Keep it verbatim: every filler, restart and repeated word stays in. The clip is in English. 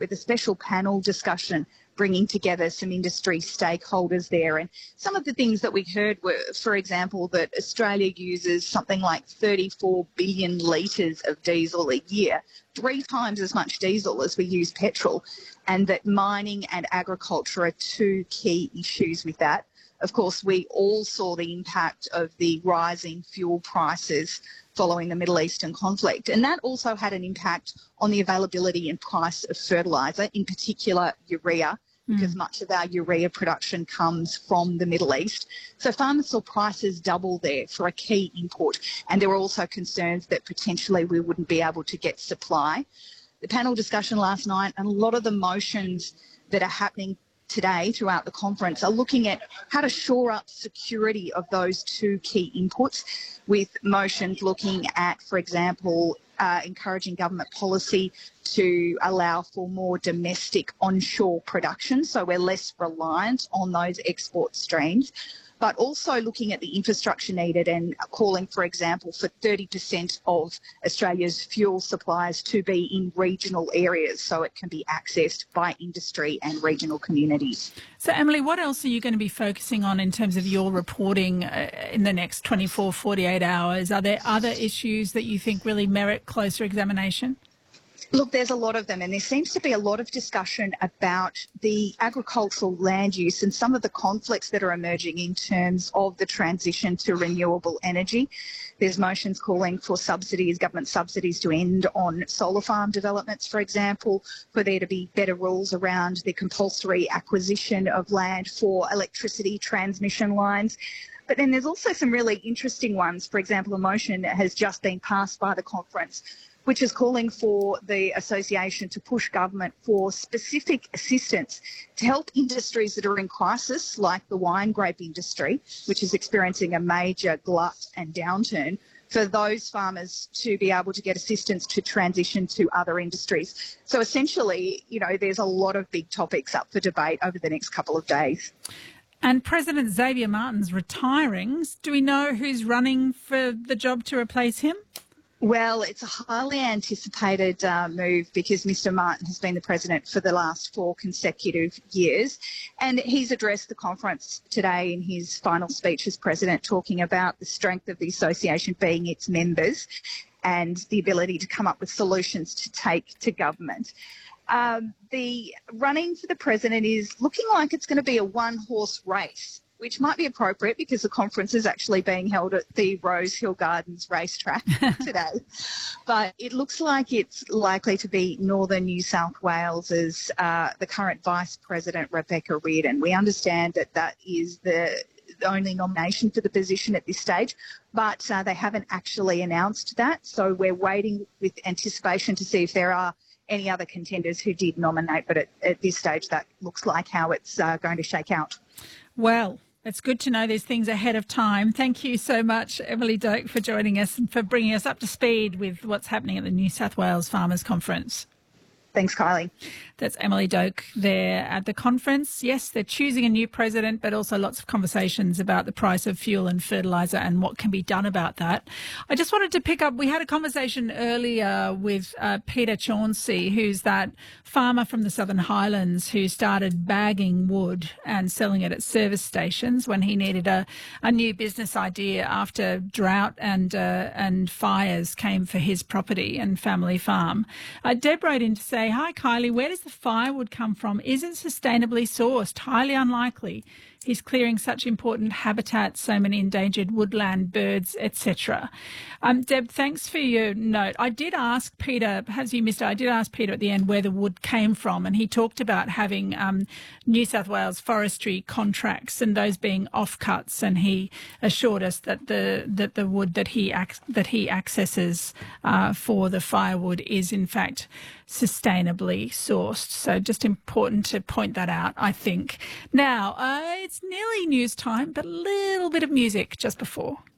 with a special panel discussion bringing together some industry stakeholders there. And some of the things that we heard were, for example, that Australia uses something like thirty-four billion litres of diesel a year, three times as much diesel as we use petrol, and that mining and agriculture are two key issues with that. Of course, we all saw the impact of the rising fuel prices following the Middle Eastern conflict, and that also had an impact on the availability and price of fertiliser, in particular urea, because mm. much of our urea production comes from the Middle East. So farmers saw prices double there for a key input, and there were also concerns that potentially we wouldn't be able to get supply. The panel discussion last night and a lot of the motions that are happening today throughout the conference are looking at how to shore up security of those two key inputs, with motions looking at, for example, uh, encouraging government policy to allow for more domestic onshore production, so we're less reliant on those export streams, but also looking at the infrastructure needed and calling, for example, for thirty percent of Australia's fuel supplies to be in regional areas so it can be accessed by industry and regional communities. So, Emily, what else are you going to be focusing on in terms of your reporting uh, in the next twenty-four, forty-eight hours? Are there other issues that you think really merit closer examination? Look, there's a lot of them, and there seems to be a lot of discussion about the agricultural land use and some of the conflicts that are emerging in terms of the transition to renewable energy. There's motions calling for subsidies, government subsidies to end on solar farm developments, for example, for there to be better rules around the compulsory acquisition of land for electricity transmission lines. But then there's also some really interesting ones. For example, a motion that has just been passed by the conference, which is calling for the association to push government for specific assistance to help industries that are in crisis, like the wine grape industry, which is experiencing a major glut and downturn, for those farmers to be able to get assistance to transition to other industries. So essentially, you know, there's a lot of big topics up for debate over the next couple of days. And President Xavier Martin's retiring. Do we know who's running for the job to replace him? Well, it's a highly anticipated uh, move because Mister Martin has been the president for the last four consecutive years, and he's addressed the conference today in his final speech as president, talking about the strength of the association being its members and the ability to come up with solutions to take to government. Um, the running for the president is looking like it's going to be a one-horse race, which might be appropriate because the conference is actually being held at the Rose Hill Gardens racetrack today. But it looks like it's likely to be Northern New South Wales's uh, the current Vice President, Rebecca Reardon. We understand that that is the only nomination for the position at this stage, but uh, they haven't actually announced that. So we're waiting with anticipation to see if there are any other contenders who did nominate, but at, at this stage that looks like how it's uh, going to shake out. Well, it's good to know these things ahead of time. Thank you so much, Emily Doak, for joining us and for bringing us up to speed with what's happening at the New South Wales Farmers Conference. Thanks, Kylie. That's Emily Doak there at the conference. Yes, they're choosing a new president, but also lots of conversations about the price of fuel and fertiliser and what can be done about that. I just wanted to pick up, we had a conversation earlier with uh, Peter Chauncey, who's that farmer from the Southern Highlands who started bagging wood and selling it at service stations when he needed a, a new business idea after drought and uh, and fires came for his property and family farm. Uh, Deb wrote in to say, "Hi Kylie, where does the firewood come from? Is it sustainably sourced? Highly unlikely. He's clearing such important habitat, so many endangered woodland, birds, et cetera" Um, Deb, thanks for your note. I did ask Peter, perhaps you missed it, I did ask Peter at the end where the wood came from, and he talked about having um, New South Wales forestry contracts and those being offcuts, and he assured us that the that the wood that he ac- that he accesses uh, for the firewood is in fact sustainably sourced. So just important to point that out, I think. Now, uh, it's nearly news time, but a little bit of music just before.